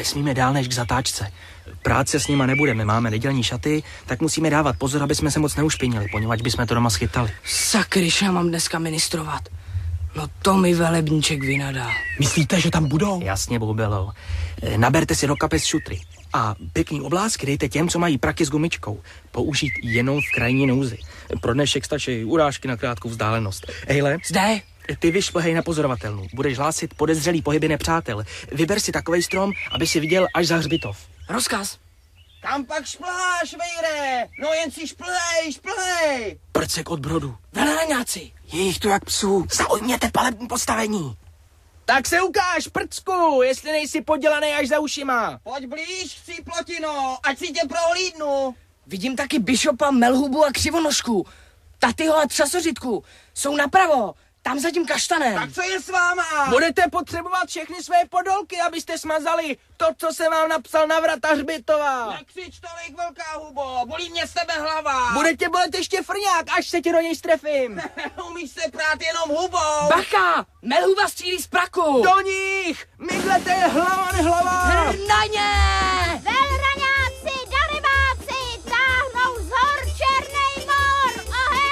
Nesmíme dál než k zatáčce. Práce s nima nebudeme, máme nedělní šaty, tak musíme dávat pozor, aby jsme se moc neušpinili, poněvadž bychom to doma schytali. Sakryš, já mám dneska ministrovat. No to mi velebníček vynadá. Myslíte, že tam budou? Jasně, boubelo. Naberte si do kapes šutry a pěkný oblásky dejte těm, co mají praky s gumičkou. Použít jenom v krajní nouzi. Pro dnešek stačí urážky na krátkou vzdálenost. Ejle, Zde? ty vyšplhej na pozorovatelnu. Budeš hlásit podezřelý pohyby nepřátel. Vyber si takovej strom, aby si viděl až za hřbitov. Rozkaz. Kam pak šplháš, vejre? No jen si šplhej. Prcek od brodu. Velraňáci. Je jich tu jak psů. Zaujměte palební postavení. Tak se ukáž, prcku, jestli nejsi podělaný až za ušima. Pojď blíž, cíplotino, ať si tě prohlídnu. Vidím taky Bishopa, Melhubu a Křivonožku. Tatyho a Třasořitku. Jsou napravo, tam za tím kaštanem. Tak co je s váma? Budete potřebovat všechny své podolky, abyste smazali to, co jsem vám napsal na vrata hřbitova. Nekřič tolik, velká hubo, bolí mě z tebe hlava. Budete bolet ještě frňák, až se tě do něj strefím. Umíš se prát jenom hubou. Bacha, Melhuba střílí z praku. Do nich! Myglete je hlava nehlava! Na ně! Velraňáci, dalibáci, táhnou z hor černej mor.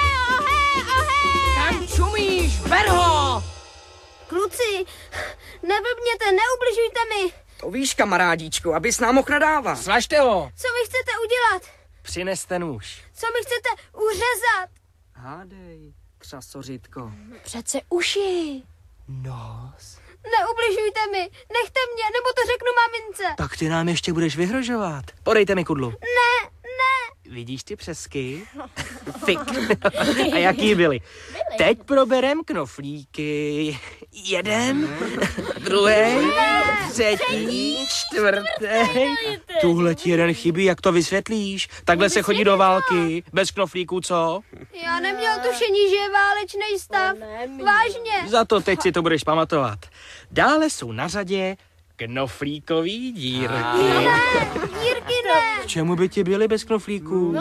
Ohe. Tam čumíš, ber ho! Kluci, neblbněte, neubližujte mi. To víš, kamarádíčku, abys nám mohl nadávat. Zvažte ho. Co mi chcete udělat? Přineste nůž. Co mi chcete uřezat? Hádej, Třasořitko. Přece uši. Nos. Neubližujte mi, nechte mě, nebo to řeknu mamince. Tak ty nám ještě budeš vyhrožovat. Podejte mi kudlu. Ne. Vidíš ty přesky? Fik. A jaký byly? Teď proberem knoflíky. Jeden, druhý, třetí, čtvrtý. Tuhle ti jeden chybí, jak to vysvětlíš? Takhle se chodí do války, bez knoflíků, co? Já neměl tušení, že je válečný stav. Vážně. Za to teď si to budeš pamatovat. Dále jsou na řadě knoflíkový dírky. Dírky ne. K čemu by ti byly bez knoflíků?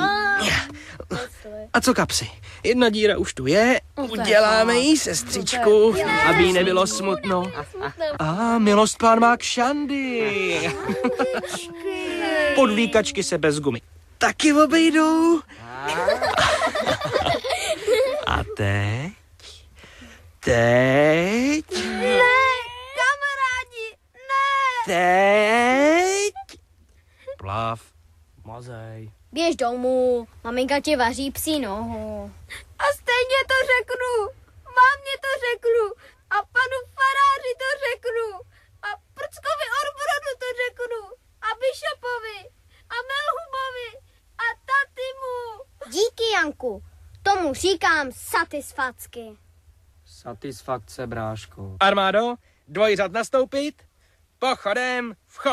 A co kapsy? Jedna díra už tu je, uděláme jí sestřičku, aby jí nebylo smutno. A milost pán má kšandy. Podvíkačky se bez gumy taky obejdou. A teď? Ne, kamarádi, ne. Teď? Plav, mazej. Běž domů, maminka ti vaří psí nohu. A stejně to řeknu. Mámě to řeknu. A panu faráři to řeknu. A prckovi Orbrodu to řeknu. A Bishopovi. A Melhubovi. A Tatimu. Díky, Janku, tomu říkám satisfacky. Satisfakce, bráško. Armádo, dvojřad nastoupit, pochodem vchod.